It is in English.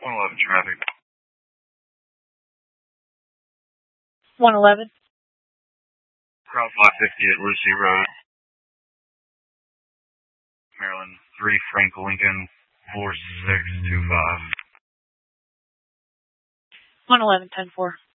111 traffic. 111. Route 550 at Lucy Road. Maryland 3 Frank Lincoln 4625. 111, 10-4.